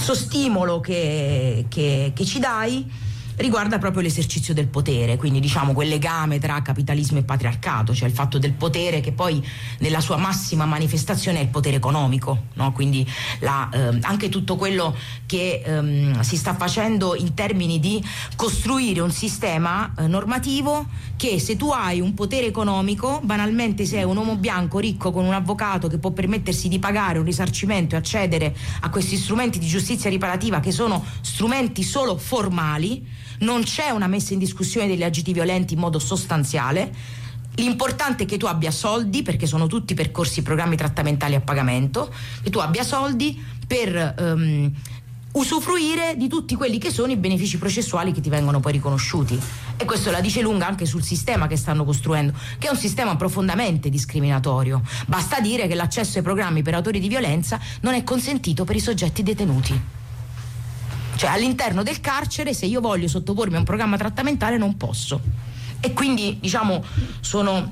terzo stimolo che ci dai riguarda proprio l'esercizio del potere, quindi diciamo quel legame tra capitalismo e patriarcato, cioè il fatto del potere che poi nella sua massima manifestazione è il potere economico, no? Quindi anche tutto quello che si sta facendo in termini di costruire un sistema normativo che, se tu hai un potere economico, banalmente sei un uomo bianco ricco con un avvocato che può permettersi di pagare un risarcimento e accedere a questi strumenti di giustizia riparativa, che sono strumenti solo formali, non c'è una messa in discussione degli agiti violenti in modo sostanziale. L'importante è che tu abbia soldi, perché sono tutti percorsi, programmi trattamentali a pagamento, che tu abbia soldi per usufruire di tutti quelli che sono i benefici processuali che ti vengono poi riconosciuti. E questo la dice lunga anche sul sistema che stanno costruendo, che è un sistema profondamente discriminatorio. Basta dire che l'accesso ai programmi per autori di violenza non è consentito per i soggetti detenuti. Cioè, all'interno del carcere, se io voglio sottopormi a un programma trattamentale, non posso. E quindi, diciamo, sono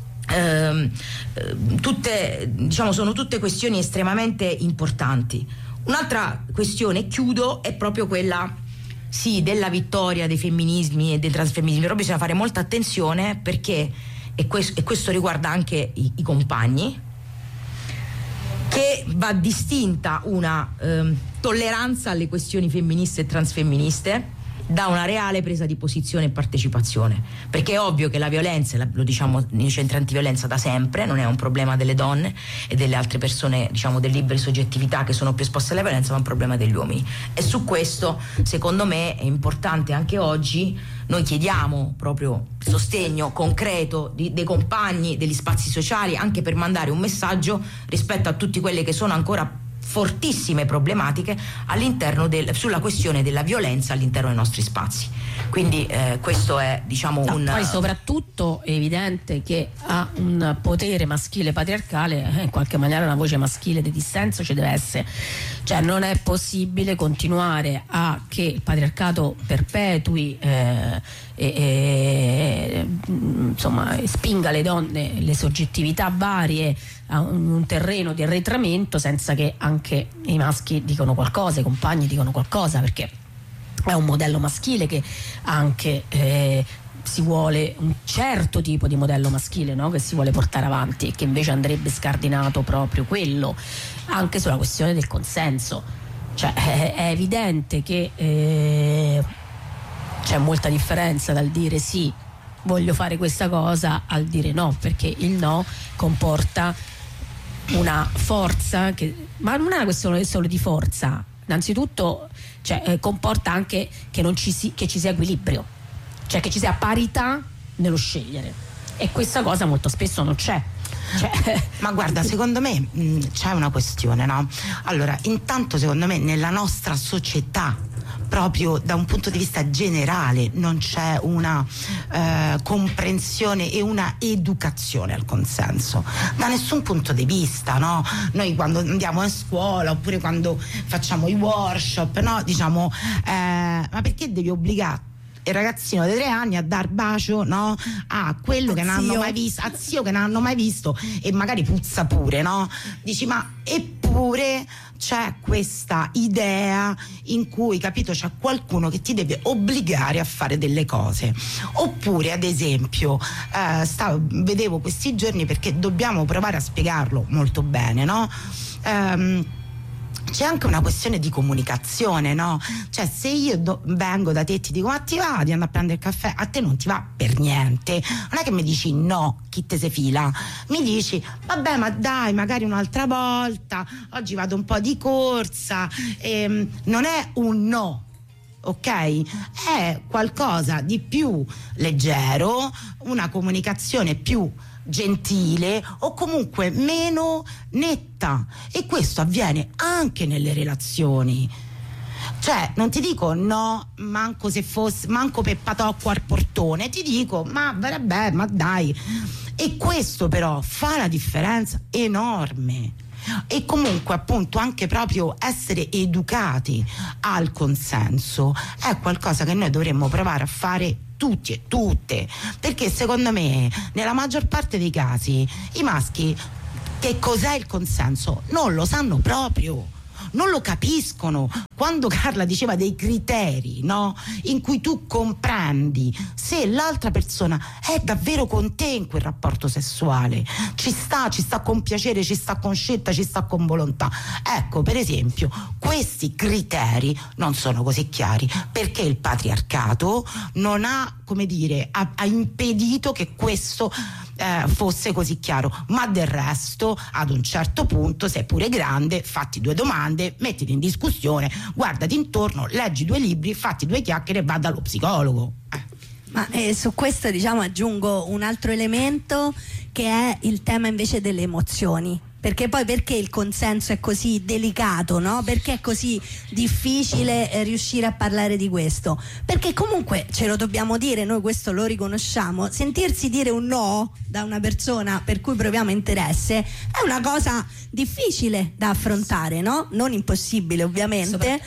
tutte questioni estremamente importanti. Un'altra questione, chiudo, è proprio quella, sì, della vittoria dei femminismi e del transfemminismo. Però bisogna fare molta attenzione, perché, e questo riguarda anche i compagni, che va distinta una tolleranza alle questioni femministe e transfemministe da una reale presa di posizione e partecipazione, perché è ovvio che la violenza, lo diciamo nei centri antiviolenza da sempre, non è un problema delle donne e delle altre persone, diciamo, delle libere soggettività che sono più esposte alla violenza, ma è un problema degli uomini. E su questo, secondo me, è importante anche oggi. Noi chiediamo proprio sostegno concreto dei compagni, degli spazi sociali, anche per mandare un messaggio rispetto a tutte quelle che sono ancora fortissime problematiche all'interno sulla questione della violenza all'interno dei nostri spazi. Quindi questo è, diciamo, poi soprattutto è evidente che ha un potere maschile patriarcale, in qualche maniera una voce maschile di dissenso ci deve essere. Cioè, non è possibile continuare a che il patriarcato perpetui insomma, spinga le donne, le soggettività varie a un terreno di arretramento, senza che anche i maschi dicono qualcosa, i compagni dicono qualcosa, perché è un modello maschile che anche si vuole, un certo tipo di modello maschile, no? Che si vuole portare avanti, e che invece andrebbe scardinato proprio quello, anche sulla questione del consenso. Cioè è evidente che c'è molta differenza dal dire sì, voglio fare questa cosa, al dire no, perché il no comporta una forza ma non è una questione solo di forza, innanzitutto, cioè, comporta anche che ci sia equilibrio, cioè che ci sia parità nello scegliere, e questa cosa molto spesso non c'è. Ma guarda, secondo me c'è una questione, no? Allora, intanto secondo me nella nostra società, proprio da un punto di vista generale, non c'è una comprensione e una educazione al consenso da nessun punto di vista, no? Noi quando andiamo a scuola, oppure quando facciamo i workshop, no? Diciamo ma perché devi obbligare il ragazzino di 3 anni a dar bacio, no? A quello che non hanno mai visto, a zio che non hanno mai visto, e magari puzza pure, no? Dici, ma eppure c'è questa idea in cui, capito, c'è qualcuno che ti deve obbligare a fare delle cose. Oppure, ad esempio, vedevo questi giorni, perché dobbiamo provare a spiegarlo molto bene, no? C'è anche una questione di comunicazione, no? Cioè, se io vengo da te e ti dico, ma ti va di andare a prendere il caffè? A te non ti va per niente. Non è che mi dici no, chi te se fila. Mi dici, vabbè, ma dai, magari un'altra volta, oggi vado un po' di corsa. Non è un no, ok? È qualcosa di più leggero, una comunicazione più gentile, o comunque meno netta, e questo avviene anche nelle relazioni. Cioè, non ti dico no, manco per patocco al portone, ti dico ma vabbè, ma dai. E questo però fa la differenza enorme. E comunque, appunto, anche proprio essere educati al consenso è qualcosa che noi dovremmo provare a fare tutti e tutte, perché secondo me nella maggior parte dei casi i maschi che cos'è il consenso non lo sanno proprio, non lo capiscono. Quando Carla diceva dei criteri, no? In cui tu comprendi se l'altra persona è davvero con te in quel rapporto sessuale, ci sta con piacere, ci sta con scelta, ci sta con volontà. Ecco, per esempio, questi criteri non sono così chiari perché il patriarcato non ha, come dire, ha impedito che questo fosse così chiaro, ma del resto ad un certo punto sei pure grande, fatti 2 domande, mettiti in discussione, guardati intorno, leggi 2 libri, fatti 2 chiacchiere e va dallo psicologo. Ma su questo, diciamo, aggiungo un altro elemento, che è il tema invece delle emozioni. Perché poi perché il consenso è così delicato, no? Perché è così difficile riuscire a parlare di questo? Perché comunque ce lo dobbiamo dire, noi questo lo riconosciamo, sentirsi dire un no da una persona per cui proviamo interesse è una cosa difficile da affrontare, no? Non impossibile, ovviamente.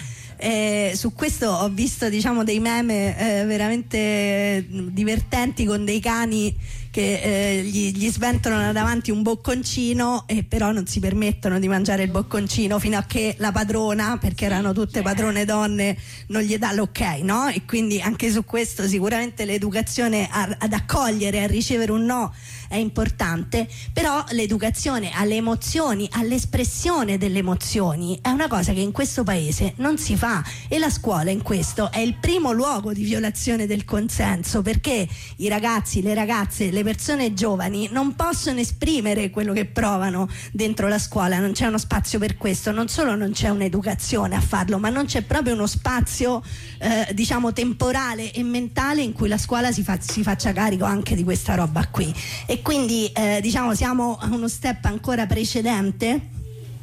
Su questo ho visto, diciamo, dei meme veramente divertenti con dei cani che gli sventolano davanti un bocconcino e però non si permettono di mangiare il bocconcino fino a che la padrona, perché erano tutte padrone donne, non gli dà l'ok, no? E quindi anche su questo sicuramente l'educazione ad accogliere, a ricevere un no è importante, però l'educazione alle emozioni, all'espressione delle emozioni è una cosa che in questo paese non si fa, e la scuola in questo è il primo luogo di violazione del consenso, perché i ragazzi, le ragazze, le persone giovani non possono esprimere quello che provano dentro la scuola, non c'è uno spazio per questo, non solo non c'è un'educazione a farlo, ma non c'è proprio uno spazio diciamo temporale e mentale in cui la scuola si faccia carico anche di questa roba qui. E quindi diciamo siamo a uno step ancora precedente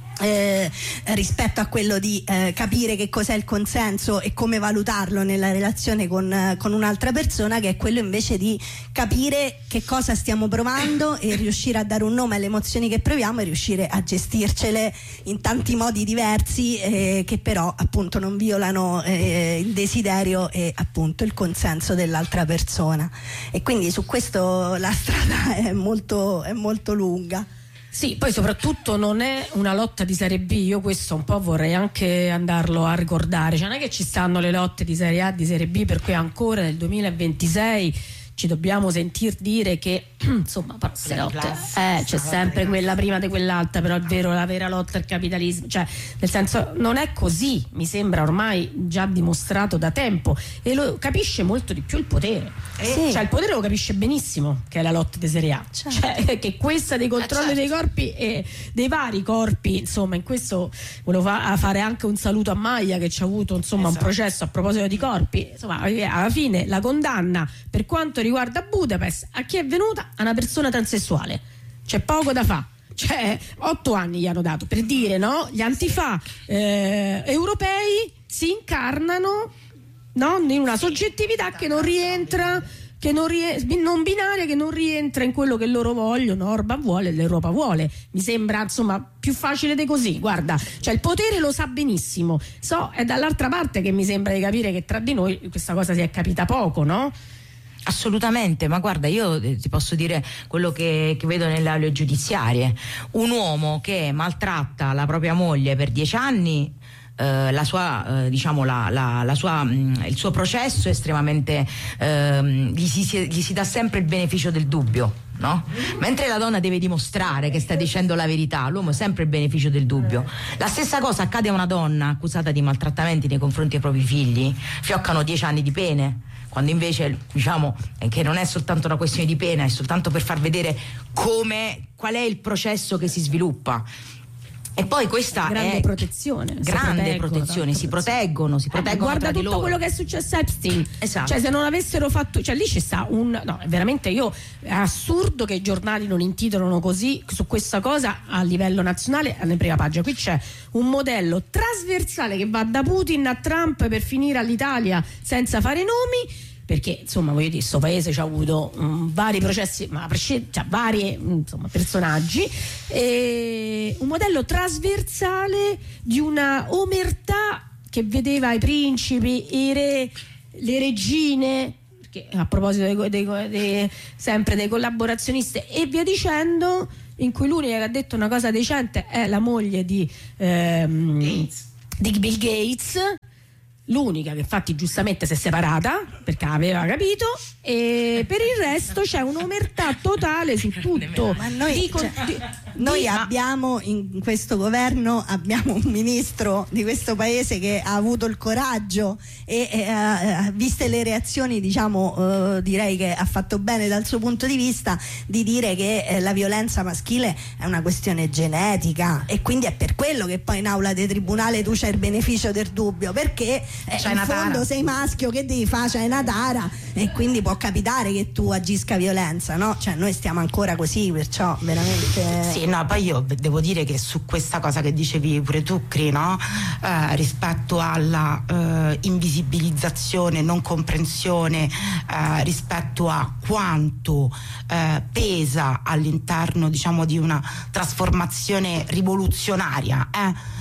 rispetto a quello di capire che cos'è il consenso e come valutarlo nella relazione con un'altra persona, che è quello invece di capire che cosa stiamo provando e riuscire a dare un nome alle emozioni che proviamo e riuscire a gestircele in tanti modi diversi che però appunto non violano il desiderio e appunto il consenso dell'altra persona. E quindi su questo la strada è molto lunga. Sì, poi soprattutto non è una lotta di Serie B, io questo un po' vorrei anche andarlo a ricordare, cioè non è che ci stanno le lotte di Serie A, di Serie B, per cui ancora nel 2026 ci dobbiamo sentir dire che insomma le lotte c'è sempre quella prima di quell'altra, però è vero, la vera lotta al capitalismo, cioè nel senso non è così, mi sembra ormai già dimostrato da tempo, e lo capisce molto di più il potere, cioè il potere lo capisce benissimo che è la lotta di Serie A, cioè che questa dei controlli dei corpi e dei vari corpi, insomma in questo volevo fare anche un saluto a Maglia che ci ha avuto insomma un processo a proposito di corpi, insomma alla fine la condanna per quanto riguarda Budapest a chi è venuta? A una persona transessuale, c'è poco da fare, cioè 8 anni gli hanno dato per dire, no? Gli antifa europei si incarnano, no? In una soggettività che non rientra, non binaria, che non rientra in quello che loro vogliono, Orban vuole, l'Europa vuole. Mi sembra insomma più facile di così, guarda, cioè il potere lo sa benissimo, è dall'altra parte che mi sembra di capire che tra di noi questa cosa si è capita poco, no? Assolutamente, ma guarda, io ti posso dire quello che vedo nelle aule giudiziarie: un uomo che maltratta la propria moglie per 10 anni, il suo processo è estremamente gli si dà sempre il beneficio del dubbio, no? Mentre la donna deve dimostrare che sta dicendo la verità, l'uomo ha sempre il beneficio del dubbio. La stessa cosa accade a una donna accusata di maltrattamenti nei confronti dei propri figli, fioccano 10 anni di pene, quando invece diciamo che non è soltanto una questione di pena, è soltanto per far vedere qual è il processo che si sviluppa. E poi questa grande protezione, si proteggono guarda tra di tutto loro. Quello che è successo a Epstein, esatto. Cioè se non avessero fatto, cioè lì ci sta veramente è assurdo che i giornali non intitolano così su questa cosa a livello nazionale alla prima pagina. Qui c'è un modello trasversale che va da Putin a Trump per finire all'Italia senza fare nomi, perché insomma voglio dire, questo paese ci ha avuto vari processi, vari personaggi, e un modello trasversale di una omertà che vedeva i principi, i re, le regine, perché a proposito sempre dei collaborazionisti e via dicendo, in cui l'unica che ha detto una cosa decente è la moglie di Bill Gates, l'unica che infatti giustamente si è separata perché aveva capito, e per il resto c'è un'omertà totale su tutto. Ma noi abbiamo in questo governo abbiamo un ministro di questo paese che ha avuto il coraggio e viste le reazioni, diciamo, direi che ha fatto bene dal suo punto di vista di dire che la violenza maschile è una questione genetica, e quindi è per quello che poi in aula di tribunale tu c'hai il beneficio del dubbio, perché in fondo sei maschio, che devi fare? C'hai una tara, e quindi può capitare che tu agisca violenza, no? Cioè noi stiamo ancora così, perciò veramente sì. No, poi io devo dire che su questa cosa che dicevi pure tu, Cri, no? Rispetto alla invisibilizzazione, non comprensione, rispetto a quanto pesa all'interno, diciamo, di una trasformazione rivoluzionaria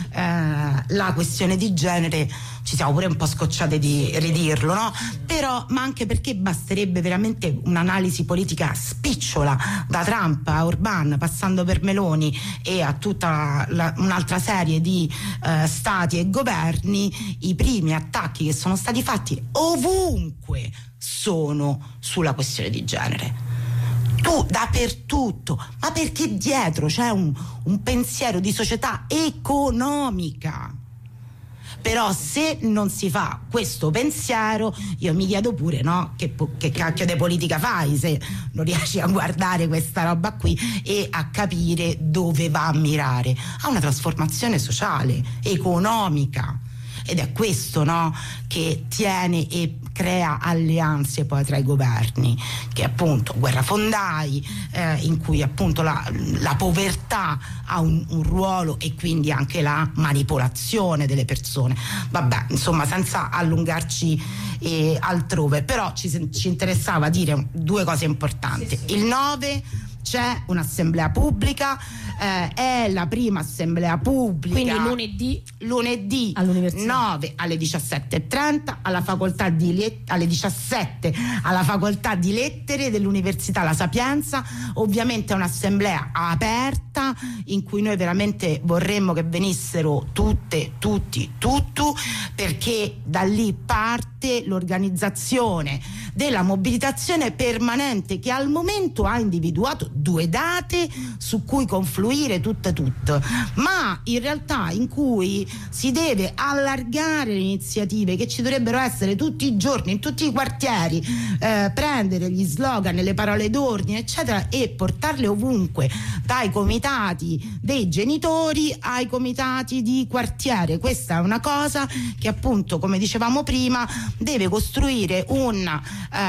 la questione di genere, ci siamo pure un po' scocciate di ridirlo, no? Però, ma anche perché basterebbe veramente un'analisi politica spicciola, da Trump a Orban, passando per Meloni e a tutta un'altra serie di stati e governi. I primi attacchi che sono stati fatti ovunque sono sulla questione di genere. Dappertutto, ma perché dietro c'è un pensiero di società economica. Però se non si fa questo pensiero, io mi chiedo pure, no, che cacchio di politica fai se non riesci a guardare questa roba qui e a capire dove va a mirare, a una trasformazione sociale, economica. Ed è questo, no, che tiene e crea alleanze poi tra i governi, che appunto guerrafondai, in cui appunto la povertà ha un ruolo, e quindi anche la manipolazione delle persone. Vabbè, insomma, senza allungarci altrove, però ci interessava dire due cose importanti. Il 9 c'è un'assemblea pubblica, è la prima assemblea pubblica, quindi lunedì all'università 9 alle 17:30 alle 17 alla facoltà di lettere dell'Università La Sapienza. Ovviamente è un'assemblea aperta in cui noi veramente vorremmo che venissero tutte, tutti, perché da lì parte l'organizzazione della mobilitazione permanente, che al momento ha individuato 2 date su cui confluire tutto, ma in realtà in cui si deve allargare le iniziative, che ci dovrebbero essere tutti i giorni in tutti i quartieri, prendere gli slogan e le parole d'ordine eccetera e portarle ovunque, dai comitati dei genitori ai comitati di quartiere. Questa è una cosa che appunto, come dicevamo prima, deve costruire un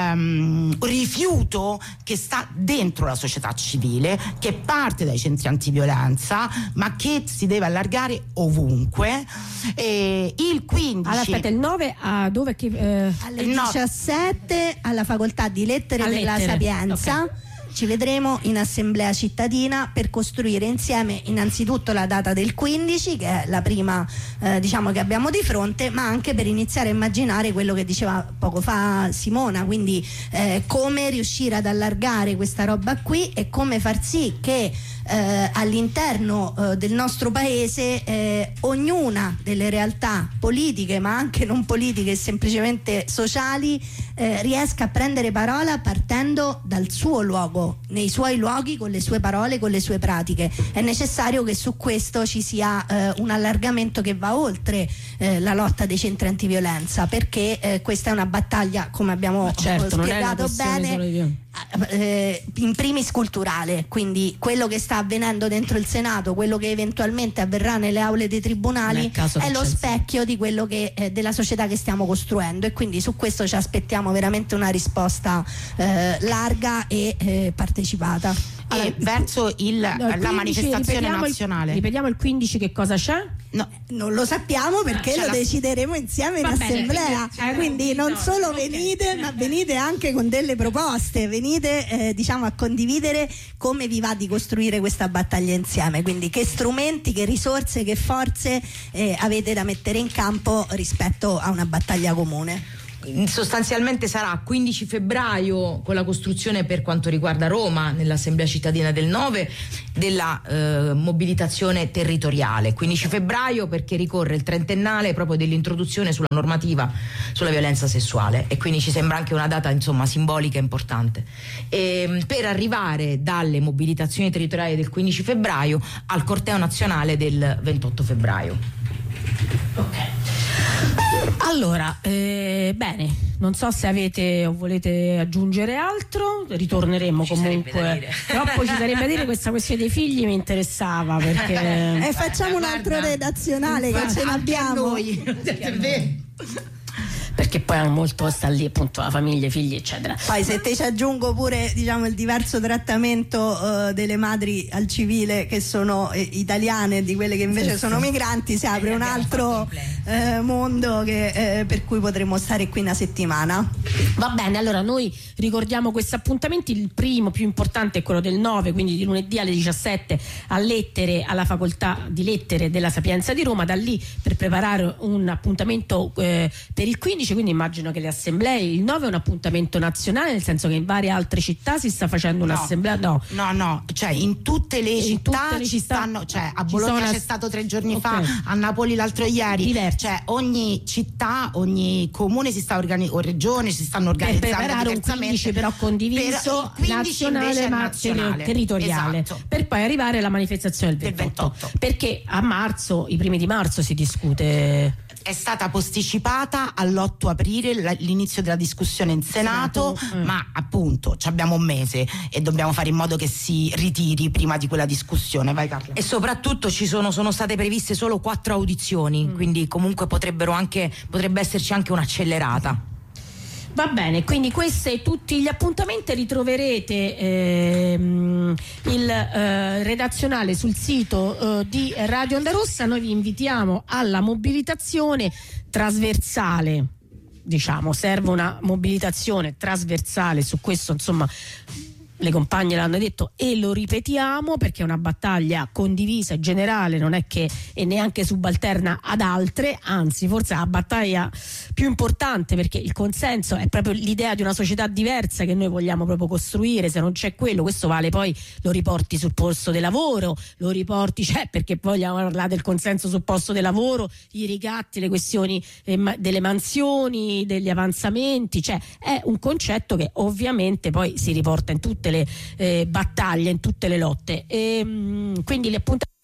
rifiuto che sta dentro la società civile, che parte dai centri antiviolenza, ma che si deve allargare ovunque. Il 15 aspetta, il 9 a dove? Alle 17 alla facoltà di lettere della Sapienza. Okay. Ci vedremo in assemblea cittadina per costruire insieme innanzitutto la data del 15, che è la prima diciamo che abbiamo di fronte, ma anche per iniziare a immaginare quello che diceva poco fa Simona, quindi come riuscire ad allargare questa roba qui e come far sì che all'interno del nostro paese ognuna delle realtà politiche, ma anche non politiche, semplicemente sociali, riesca a prendere parola partendo dal suo luogo, nei suoi luoghi, con le sue parole, con le sue pratiche. È necessario che su questo ci sia un allargamento che va oltre la lotta dei centri antiviolenza, perché questa è una battaglia, come abbiamo spiegato bene, in primis culturale, quindi quello che sta avvenendo dentro il Senato, quello che eventualmente avverrà nelle aule dei tribunali è lo specchio di quello che della società che stiamo costruendo, e quindi su questo ci aspettiamo veramente una risposta larga e partecipata. Allora, verso la manifestazione nazionale. Ripetiamo il 15 che cosa c'è? No, non lo sappiamo perché lo decideremo insieme in assemblea. Quindi non solo venite, ma venite anche con delle proposte, venite diciamo a condividere come vi va di costruire questa battaglia insieme. Quindi che strumenti, che risorse, che forze avete da mettere in campo rispetto a una battaglia comune. sostanzialmente sarà 15 febbraio con la costruzione per quanto riguarda Roma nell'Assemblea cittadina del 9 della mobilitazione territoriale, 15 febbraio perché ricorre il trentennale proprio dell'introduzione sulla normativa sulla violenza sessuale e quindi ci sembra anche una data insomma simbolica importante, per arrivare dalle mobilitazioni territoriali del 15 febbraio al corteo nazionale del 28 febbraio. Ok. Allora, bene, non so se avete o volete aggiungere altro, ritorneremo comunque. Troppo ci sarebbe da dire, questa questione dei figli mi interessava perché. E facciamo un altro redazionale che ce l'abbiamo. Perché poi molto sta lì appunto la famiglia, i figli eccetera. Poi se te ci aggiungo pure diciamo il diverso trattamento delle madri al civile che sono italiane e di quelle che invece sono migranti, si apre un altro mondo che, per cui potremo stare qui una settimana. Va bene, allora noi ricordiamo questi appuntamenti. Il primo più importante è quello del 9, quindi di lunedì alle 17 a Lettere, alla facoltà di Lettere della Sapienza di Roma, da lì per preparare un appuntamento per il 15, quindi immagino che le assemblee, il 9 è un appuntamento nazionale, nel senso che in varie altre città si sta facendo un'assemblea. No, cioè in tutte le città ci stanno, cioè a Bologna c'è stato 3 giorni fa, a Napoli l'altro ieri. Diverso. Cioè ogni città, ogni comune si sta o regione si stanno organizzando per preparare un 15 però condiviso, nazionale ma territoriale, esatto. Per poi arrivare alla manifestazione del 28. Perché a marzo, i primi di marzo si discute. È stata posticipata all'8 aprile l'inizio della discussione in Senato. Ma appunto abbiamo un mese e dobbiamo fare in modo che si ritiri prima di quella discussione. Vai Carla. E soprattutto sono state previste solo 4 audizioni, quindi comunque potrebbe esserci anche un'accelerata. Va bene, quindi questi e tutti gli appuntamenti ritroverete il redazionale sul sito di Radio Onda Rossa. Noi vi invitiamo alla mobilitazione trasversale, diciamo, serve una mobilitazione trasversale, su questo insomma le compagne l'hanno detto e lo ripetiamo perché è una battaglia condivisa e generale, non è che è neanche subalterna ad altre, anzi forse è la battaglia più importante, perché il consenso è proprio l'idea di una società diversa che noi vogliamo proprio costruire. Se non c'è quello, questo vale, poi lo riporti sul posto di lavoro, lo riporti, perché vogliamo parlare del consenso sul posto di lavoro, i ricatti, le questioni delle mansioni, degli avanzamenti, è un concetto che ovviamente poi si riporta in tutte le battaglie, in tutte le lotte, e quindi le appuntamenti